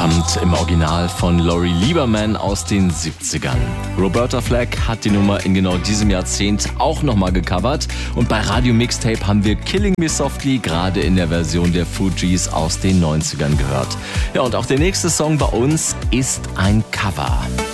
stammt im Original von Lori Lieberman aus den 70ern. Roberta Flack hat die Nummer in genau diesem Jahrzehnt auch nochmal gecovert und bei Radio Mixtape haben wir Killing Me Softly gerade in der Version der Fugees aus den 90ern gehört. Ja, und auch der nächste Song bei uns ist ein Cover.